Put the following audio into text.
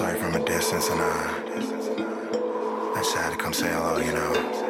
saw you from a distance and I just had to come say hello, you know.